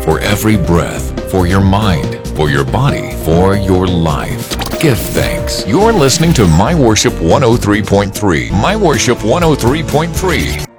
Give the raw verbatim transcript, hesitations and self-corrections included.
for every breath, for your mind, for your body, for your life. Give thanks. You're listening to My Worship one oh three point three. My Worship one oh three point three.